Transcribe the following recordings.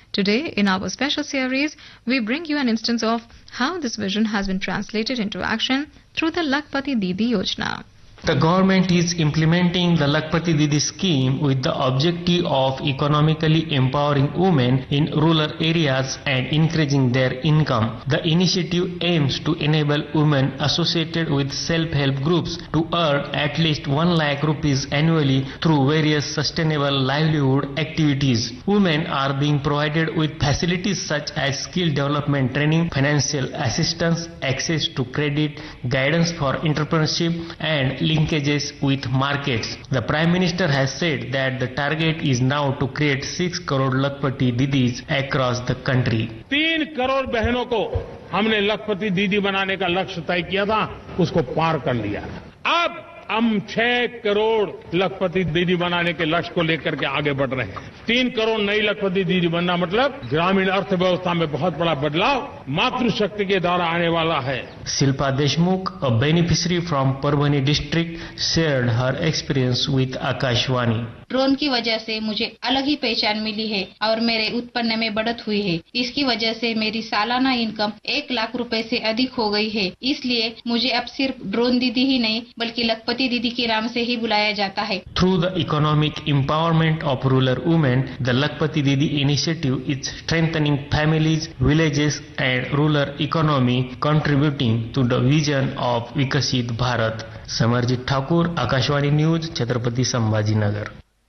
Today, in our special series, we bring you an instance of how this vision has been translated into action through the Lakpati Didi Yojana. The government is implementing the Lakpati Didi scheme with the objective of economically empowering women in rural areas and increasing their income. The initiative aims to enable women associated with self-help groups to earn at least 1 lakh rupees annually through various sustainable livelihood activities. Women are being provided with facilities such as skill development training, financial assistance, access to credit, guidance for entrepreneurship and linkages with markets. The Prime Minister has said that the target is now to create 6 crore Lakpati Didis across the country. 3 crore बहनों को हमने लखपति दीदी बनाने का लक्ष्य तय किया था, उसको पार कर लिया। अब हम 6 करोड़ लखपति दीदी बनाने के लक्ष्य को लेकर के आगे बढ़ रहे हैं। 3 करोड़ नई लखपति दीदी बनना मतलब ग्रामीण अर्थव्यवस्था में बहुत बड़ा बदलाव मातृशक्ति के द्वारा आने वाला है। Shilpa Deshmukh, a beneficiary from Parbhani district, shared her experience with Akashvani. Drone की वजह से मुझे अलग ही पहचान मिली है और मेरे उत्पन्न में बढ़त हुई है। इसकी वजह से मेरी सालाना इनकम 1 लाख रुपए से अधिक हो गई है। इसलिए मुझे अब सिर्फ ड्रोन दीदी ही नहीं बल्कि लखपति दीदी के नाम से ही बुलाया जाता है। Through the economic empowerment of rural women, the Lakpati Didi initiative is strengthening families, villages and rural economy, contributing to the vision of Vikasit Bharat. Samarjit Thakur, Akashvani News, Chhatrapati Sambhajinagar.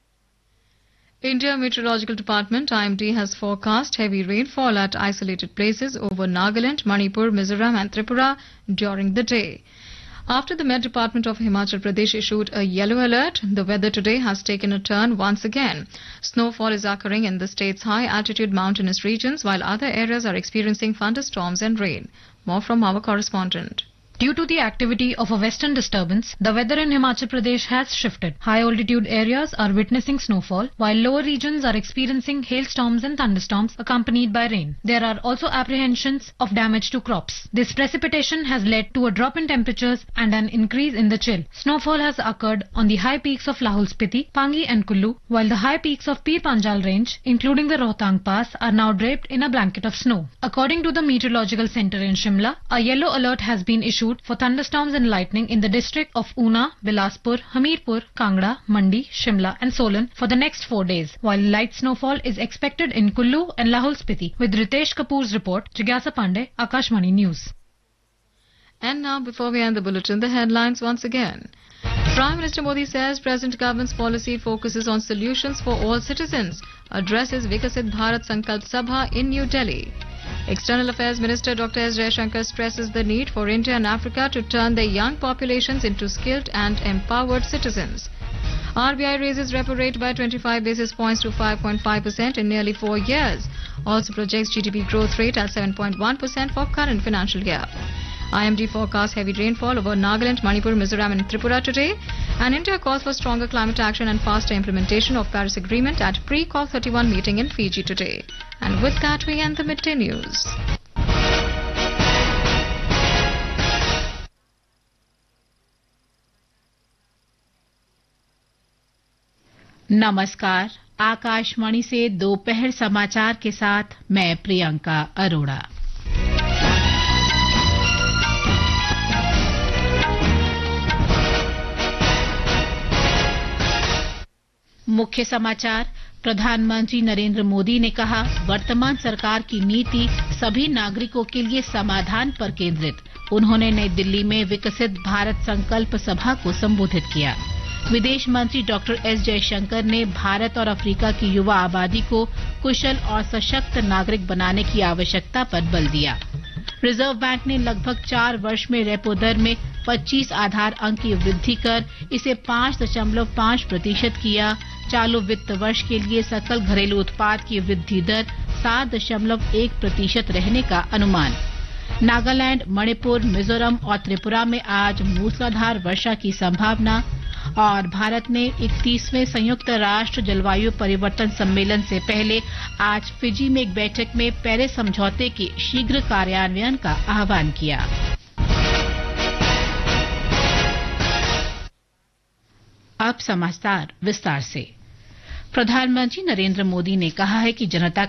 India Meteorological Department IMD has forecast heavy rainfall at isolated places over Nagaland, Manipur, Mizoram and Tripura during the day. After the Met Department of Himachal Pradesh issued a yellow alert, the weather today has taken a turn once again. Snowfall is occurring in the state's high altitude mountainous regions while other areas are experiencing thunderstorms and rain. More from our correspondent. Due to the activity of a western disturbance, the weather in Himachal Pradesh has shifted. High altitude areas are witnessing snowfall, while lower regions are experiencing hailstorms and thunderstorms accompanied by rain. There are also apprehensions of damage to crops. This precipitation has led to a drop in temperatures and an increase in the chill. Snowfall has occurred on the high peaks of Lahul Spiti, Pangi and Kullu, while the high peaks of Pir Panjal range, including the Rohtang Pass, are now draped in a blanket of snow. According to the Meteorological Center in Shimla, a yellow alert has been issued for thunderstorms and lightning in the district of Una, Bilaspur, Hamirpur, Kangra, Mandi, Shimla and Solan for the next 4 days, while light snowfall is expected in Kullu and Lahul Spiti. With Ritesh Kapoor's report, Jigyasa Pandey, Akashvani News. And now, before we end the bulletin, the headlines once again. Prime Minister Modi says present government's policy focuses on solutions for all citizens, addresses Vikasit Bharat Sankalp Sabha in New Delhi. External Affairs Minister Dr. S. Jaishankar stresses the need for India and Africa to turn their young populations into skilled and empowered citizens. RBI raises repo rate by 25 basis points to 5.5% in nearly 4 years. Also projects GDP growth rate at 7.1% for current financial year. IMD forecasts heavy rainfall over Nagaland, Manipur, Mizoram and Tripura today. And India calls for stronger climate action and faster implementation of Paris Agreement at pre-COP31 meeting in Fiji today. And with that, we end the midday news. नमस्कार, आकाशवाणी से दोपहर समाचार के साथ मैं प्रियंका अरोड़ा। मुख्य समाचार। प्रधानमंत्री नरेंद्र मोदी ने कहा, वर्तमान सरकार की नीति सभी नागरिकों के लिए समाधान पर केंद्रित। उन्होंने नई दिल्ली में विकसित भारत संकल्प सभा को संबोधित किया। विदेश मंत्री डॉक्टर एस जयशंकर ने भारत और अफ्रीका की युवा आबादी को कुशल और सशक्त नागरिक बनाने की आवश्यकता पर बल दिया। रिजर्व बैंक ने लगभग 4 वर्ष में रेपो दर में 25 आधार अंक की वृद्धि कर इसे 5.5% किया। चालू वित्त वर्ष के लिए सकल घरेलू उत्पाद की वृद्धि दर 7.1% रहने का अनुमान। नागालैंड, मणिपुर, मिजोरम और त्रिपुरा में आज मूसलाधार वर्षा की संभावना। और भारत ने 31वें संयुक्त राष्ट्र जलवायु परिवर्तन सम्मेलन से पहले आज फिजी में एक बैठक में पेरिस समझौते के शीघ्र कार्यान्वयन का आह्वान किया। अब समाचार विस्तार से। प्रधानमंत्री नरेंद्र मोदी ने कहा है कि जनता